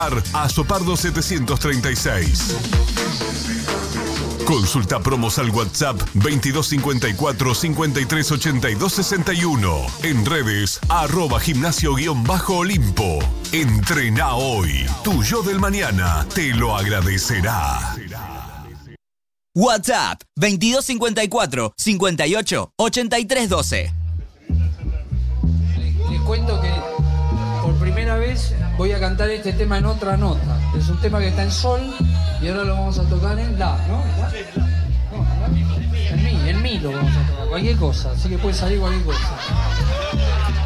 A Sopardo 736. Consulta promos al WhatsApp 2254 53 82 61. En redes @gimnasio_Olimpo. Entrená hoy. Tu yo del mañana te lo agradecerá. WhatsApp 2254 58 83 12. Les cuento que por primera vez voy a cantar este tema en otra nota. Es un tema que está en sol y ahora lo vamos a tocar en la, ¿no? En mi lo vamos a tocar, cualquier cosa, así que puede salir cualquier cosa.